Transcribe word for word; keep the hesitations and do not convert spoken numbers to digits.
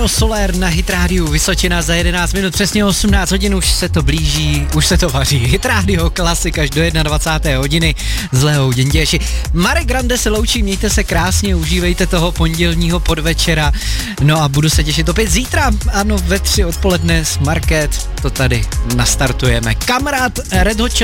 Leo Soler na Hit Radio Vysočina za jedenáct minut, přesně osmnáct hodin, už se to blíží, už se to vaří. Hit Radio Klasik až do dvacáté jedné hodiny s Leou Děnděši. Marek Grande se loučí, mějte se krásně, užívejte toho pondělního podvečera. No a budu se těšit opět zítra, ano, ve tři odpoledne s Market, to tady nastartujeme. Kamarád Red Hot Chili